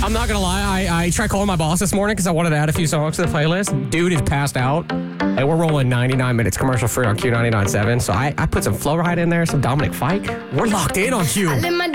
I'm not going to lie. I tried calling my boss this morning because I wanted to add a few songs to the playlist. Dude is passed out. And we're rolling 99 minutes commercial free on Q99.7. So I put some Flow Ride in there, some Dominic Fike. We're locked in on Q.